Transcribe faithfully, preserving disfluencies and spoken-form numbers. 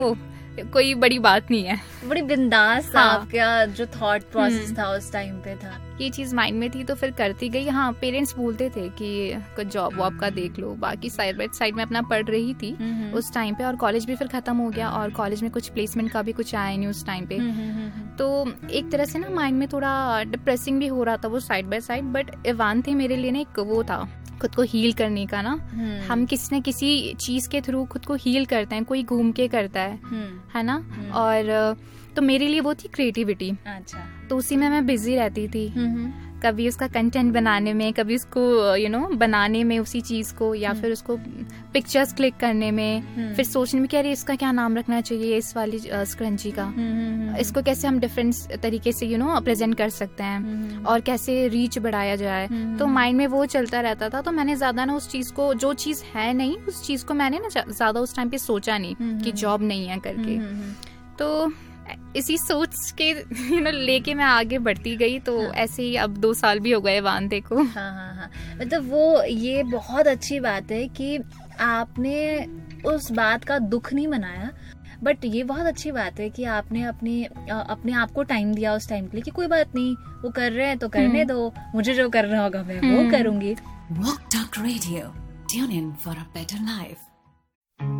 ओ, कोई बड़ी बात नहीं है, बड़ी बिंदास था। हाँ। आपका जो थॉट प्रोसेस था उस टाइम पे था, ये चीज माइंड में थी तो फिर करती गई। हाँ, पेरेंट्स बोलते थे कि कुछ जॉब वॉब का देख लो, बाकी साइड बाय साइड में अपना पढ़ रही थी उस टाइम पे, और कॉलेज भी फिर खत्म हो गया, और कॉलेज में कुछ प्लेसमेंट का भी कुछ आया नहीं उस टाइम पे। तो एक तरह से ना माइंड में थोड़ा डिप्रेसिंग भी हो रहा था वो side by side. But Ivan थे मेरे लिए ना एक वो था खुद को हील करने का ना। हम किसी न किसी चीज के थ्रू खुद को हील करते हैं, कोई घूम के करता है, है ना। और तो मेरे लिए वो थी क्रिएटिविटी। अच्छा। तो उसी में मैं बिजी रहती थी, कभी उसका कंटेंट बनाने में, कभी उसको यू नो बनाने में उसी चीज को, या फिर उसको पिक्चर्स क्लिक करने में, फिर सोचने में कि अरे इसका क्या नाम रखना चाहिए इस वाली स्क्रंची का, इसको कैसे हम डिफरेंट तरीके से यू नो प्रेजेंट कर सकते हैं, और कैसे रीच बढ़ाया जाए। तो माइंड में वो चलता रहता था। तो मैंने ज्यादा ना उस चीज को, जो चीज है नहीं उस चीज को मैंने ना ज्यादा उस टाइम पे सोचा नहीं कि जॉब नहीं है करके। तो इसी सोच के यू नो लेके मैं आगे बढ़ती गई। तो हाँ। ऐसे ही अब दो साल भी हो गए वांदे को। हाँ हाँ हाँ, मतलब वो ये बहुत अच्छी बात है कि आपने उस बात का दुख नहीं मनाया, बट ये बहुत अच्छी बात है कि आपने अपने अपने आप को टाइम दिया उस टाइम के लिए कि कोई बात नहीं, वो कर रहे हैं तो करने दो, मुझे जो करना होगा मैं वो करूंगी। Walk Talk Radio. Tune in for a better life.